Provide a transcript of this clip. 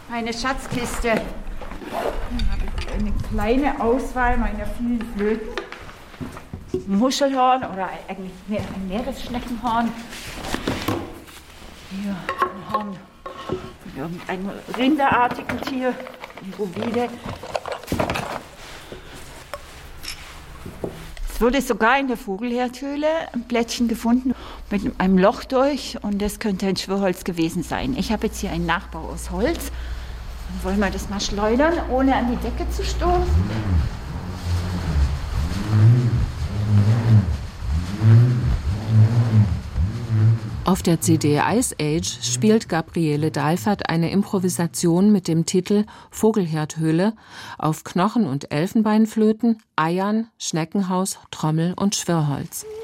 meine Schatzkiste. Hier habe ich eine kleine Auswahl meiner vielen Flöten. Ein Muschelhorn oder eigentlich ein Meeresschneckenhorn. Hier ein Horn von irgendeinem rinderartigen Tier, ein Bovide. Es wurde sogar in der Vogelherdhöhle ein Plättchen gefunden mit einem Loch durch und das könnte ein Schwirrholz gewesen sein. Ich habe jetzt hier einen Nachbau aus Holz. Dann wollen wir das mal schleudern, ohne an die Decke zu stoßen. Auf der CD Ice Age spielt Gabriele Dalfert eine Improvisation mit dem Titel Vogelherdhöhle auf Knochen- und Elfenbeinflöten, Eiern, Schneckenhaus, Trommel und Schwirrholz.